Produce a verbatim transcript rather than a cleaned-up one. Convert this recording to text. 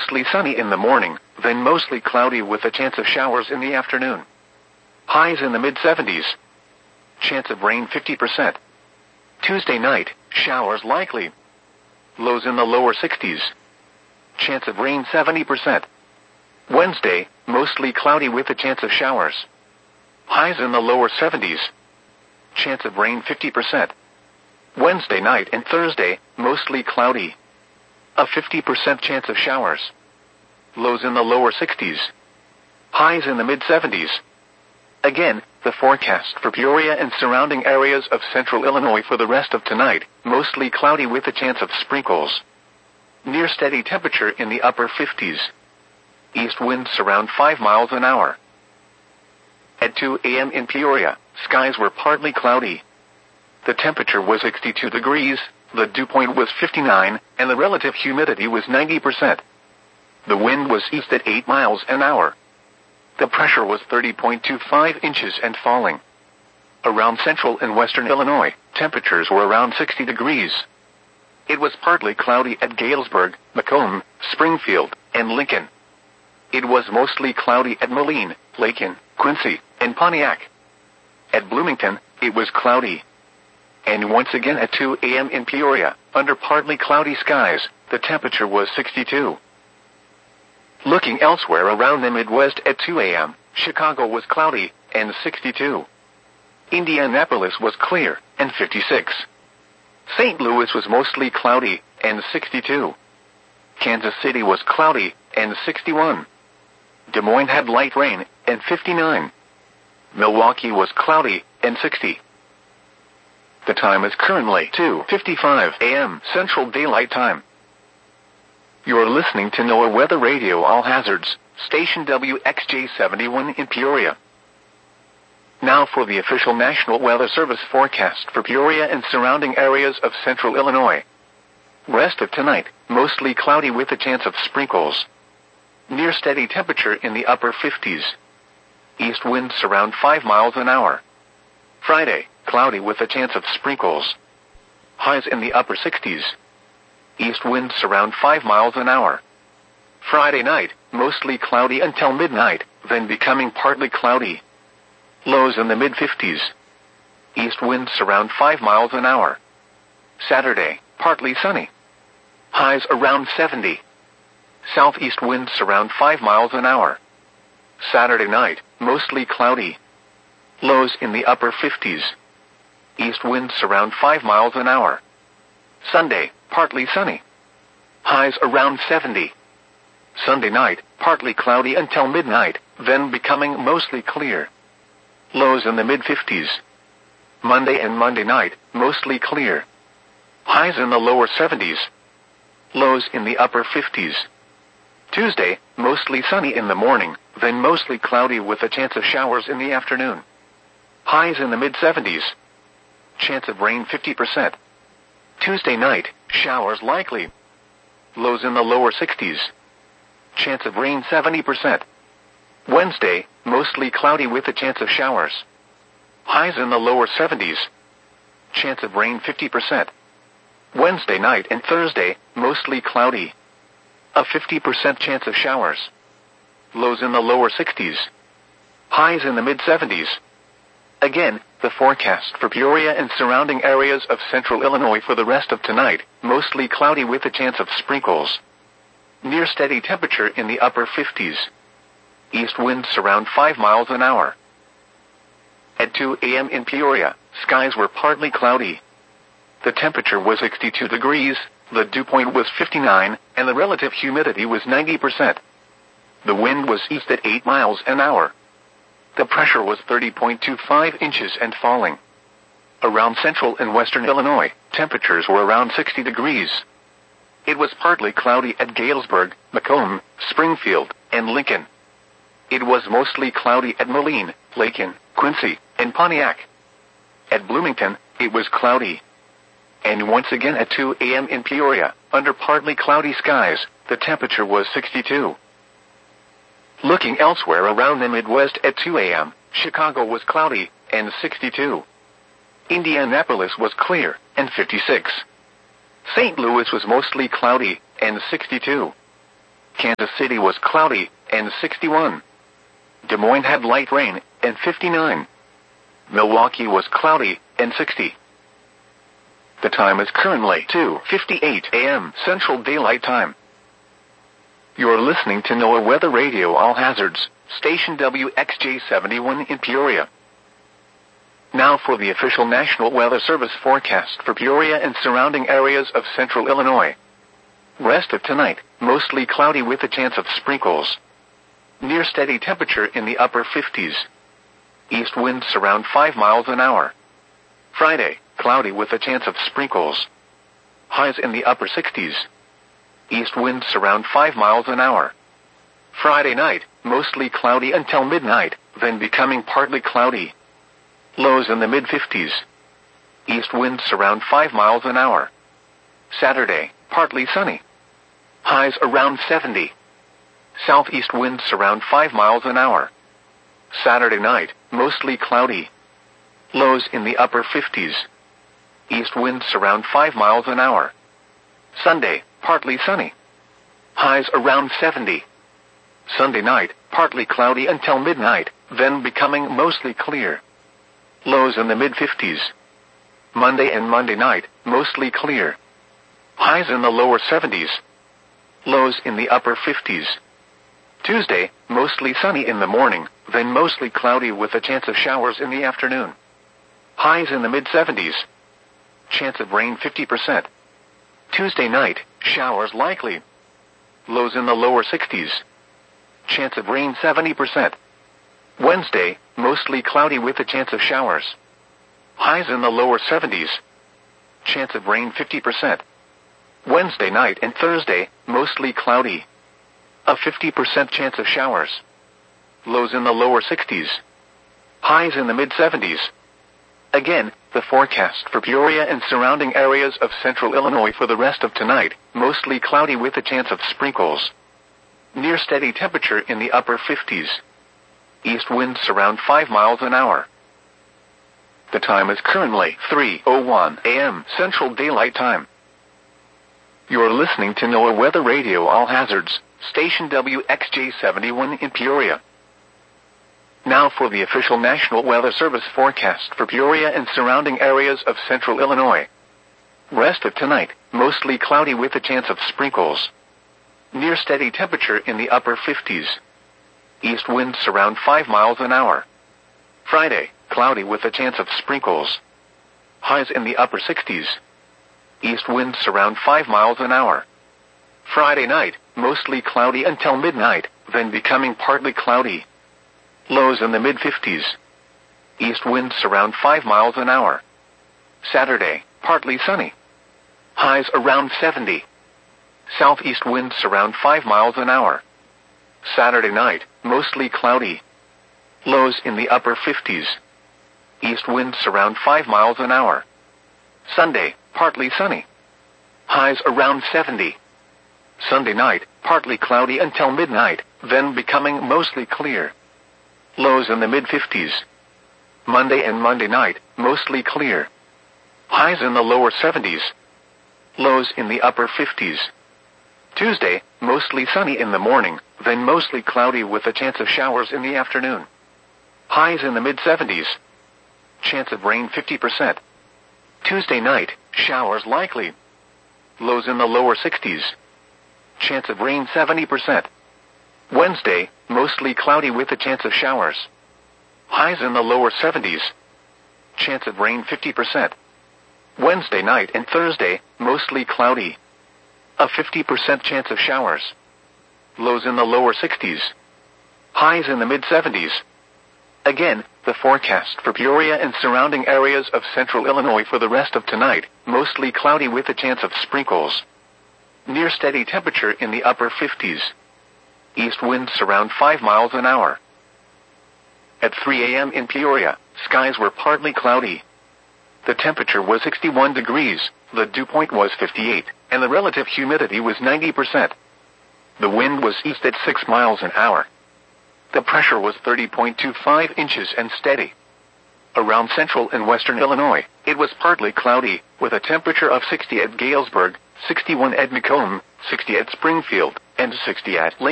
mostly sunny in the morning, then mostly cloudy with a chance of showers in the afternoon. Highs in the mid seventies. Chance of rain fifty percent. Tuesday night, showers likely. Lows in the lower sixties. Chance of rain seventy percent. Wednesday, mostly cloudy with a chance of showers. Highs in the lower seventies. Chance of rain fifty percent. Wednesday night and Thursday, mostly cloudy. A fifty percent chance of showers. Lows in the lower sixties. Highs in the mid seventies. Again, the forecast for Peoria and surrounding areas of central Illinois for the rest of tonight, mostly cloudy with a chance of sprinkles. Near steady temperature in the upper fifties. East winds around five miles an hour. At two a.m. in Peoria, skies were partly cloudy. The temperature was sixty-two degrees, the dew point was fifty-nine, and the relative humidity was ninety percent. The wind was east at eight miles an hour. The pressure was thirty point two five inches and falling. Around central and western Illinois, temperatures were around sixty degrees. It was partly cloudy at Galesburg, Macomb, Springfield, and Lincoln. It was mostly cloudy at Moline, Lakin, Quincy, and Pontiac. At Bloomington, it was cloudy. And once again at two a.m. in Peoria, under partly cloudy skies, the temperature was sixty-two. Looking elsewhere around the Midwest at two a.m., Chicago was cloudy, and sixty-two. Indianapolis was clear, and fifty-six. Saint Louis was mostly cloudy, and sixty-two. Kansas City was cloudy, and sixty-one. Des Moines had light rain, and fifty-nine. Milwaukee was cloudy, and sixty. The time is currently two fifty-five a.m. Central Daylight Time. You're listening to NOAA Weather Radio All Hazards, station W X J seventy-one in Peoria. Now for the official National Weather Service forecast for Peoria and surrounding areas of central Illinois. Rest of tonight, mostly cloudy with a chance of sprinkles. Near steady temperature in the upper fifties. East winds around five miles an hour. Friday, cloudy with a chance of sprinkles. Highs in the upper sixties. East winds around five miles an hour. Friday night, mostly cloudy until midnight, then becoming partly cloudy. Lows in the mid fifties. East winds around five miles an hour. Saturday, partly sunny. Highs around seventy. Southeast winds around five miles an hour. Saturday night, mostly cloudy. Lows in the upper fifties. East winds around five miles an hour. Sunday, partly sunny. Highs around seventy. Sunday night, partly cloudy until midnight, then becoming mostly clear. Lows in the mid fifties. Monday and Monday night, mostly clear. Highs in the lower seventies. Lows in the upper fifties. Tuesday, mostly sunny in the morning, then mostly cloudy with a chance of showers in the afternoon. Highs in the mid seventies. Chance of rain fifty percent. Tuesday night, showers likely. Lows in the lower sixties. Chance of rain seventy percent. Wednesday, mostly cloudy with a chance of showers. Highs in the lower seventies. Chance of rain fifty percent. Wednesday night and Thursday, mostly cloudy. A fifty percent chance of showers. Lows in the lower sixties. Highs in the mid seventies. Again, the forecast for Peoria and surrounding areas of central Illinois for the rest of tonight, mostly cloudy with a chance of sprinkles. Near steady temperature in the upper fifties. East winds around five miles an hour. At two a.m. in Peoria, skies were partly cloudy. The temperature was sixty-two degrees, the dew point was fifty-nine, and the relative humidity was ninety percent. The wind was east at eight miles an hour. The pressure was thirty point two five inches and falling. Around central and western Illinois, temperatures were around sixty degrees. It was partly cloudy at Galesburg, Macomb, Springfield, and Lincoln. It was mostly cloudy at Moline, Lakin, Quincy, and Pontiac. At Bloomington, it was cloudy. And once again at two a.m. in Peoria, under partly cloudy skies, the temperature was sixty-two. Looking elsewhere around the Midwest at two a.m., Chicago was cloudy, and sixty-two. Indianapolis was clear, and fifty-six. Saint Louis was mostly cloudy, and sixty-two. Kansas City was cloudy, and sixty-one. Des Moines had light rain, and fifty-nine. Milwaukee was cloudy, and sixty. The time is currently two fifty-eight a.m. Central Daylight Time. You're listening to NOAA Weather Radio All Hazards, station W X J seventy-one in Peoria. Now for the official National Weather Service forecast for Peoria and surrounding areas of central Illinois. Rest of tonight, mostly cloudy with a chance of sprinkles. Near steady temperature in the upper fifties. East winds around five miles an hour. Friday, cloudy with a chance of sprinkles. Highs in the upper sixties. East winds around five miles an hour. Friday night, mostly cloudy until midnight, then becoming partly cloudy. Lows in the mid-fifties. East winds around five miles an hour. Saturday, partly sunny. Highs around seventy. Southeast winds around five miles an hour. Saturday night, mostly cloudy. Lows in the upper fifties. East winds around five miles an hour. Sunday, partly sunny. Highs around seventy. Sunday night, partly cloudy until midnight, then becoming mostly clear. Lows in the mid-fifties. Monday and Monday night, mostly clear. Highs in the lower seventies. Lows in the upper fifties. Tuesday, mostly sunny in the morning, then mostly cloudy with a chance of showers in the afternoon. Highs in the mid-seventies. Chance of rain fifty percent. Tuesday night, showers likely. Lows in the lower sixties. Chance of rain seventy percent. Wednesday, mostly cloudy with a chance of showers. Highs in the lower seventies. Chance of rain fifty percent. Wednesday night and Thursday, mostly cloudy. A fifty percent chance of showers. Lows in the lower sixties. Highs in the mid-seventies. Again, the forecast for Peoria and surrounding areas of central Illinois for the rest of tonight, mostly cloudy with a chance of sprinkles. Near steady temperature in the upper fifties. East winds around five miles an hour. The time is currently three oh one a.m. Central Daylight Time. You're listening to NOAA Weather Radio All Hazards, station W X J seventy-one in Peoria. Now for the official National Weather Service forecast for Peoria and surrounding areas of central Illinois. Rest of tonight, mostly cloudy with a chance of sprinkles. Near steady temperature in the upper fifties. East winds around five miles an hour. Friday, cloudy with a chance of sprinkles. Highs in the upper sixties. East winds around five miles an hour. Friday night, mostly cloudy until midnight, then becoming partly cloudy. Lows in the mid-fifties. East winds around five miles an hour. Saturday, partly sunny. Highs around seventy. Southeast winds around five miles an hour. Saturday night, mostly cloudy. Lows in the upper fifties. East winds around five miles an hour. Sunday, partly sunny. Highs around seventy. Sunday night, partly cloudy until midnight, then becoming mostly clear. Lows in the mid-fifties. Monday and Monday night, mostly clear. Highs in the lower seventies. Lows in the upper fifties. Tuesday, mostly sunny in the morning, then mostly cloudy with a chance of showers in the afternoon. Highs in the mid-seventies. Chance of rain fifty percent. Tuesday night, showers likely. Lows in the lower sixties. Chance of rain seventy percent. Wednesday, mostly cloudy with a chance of showers. Highs in the lower seventies. Chance of rain fifty percent. Wednesday night and Thursday, mostly cloudy. A fifty percent chance of showers. Lows in the lower sixties. Highs in the mid-seventies. Again, the forecast for Peoria and surrounding areas of central Illinois for the rest of tonight, mostly cloudy with a chance of sprinkles. Near steady temperature in the upper fifties. East winds around five miles an hour. At three a.m. in Peoria, skies were partly cloudy. The temperature was sixty-one degrees, the dew point was fifty-eight, and the relative humidity was ninety percent. The wind was east at six miles an hour. The pressure was thirty point two five inches and steady. Around central and western Illinois, it was partly cloudy, with a temperature of sixty at Galesburg, sixty-one at Macomb, sixty at Springfield, and sixty at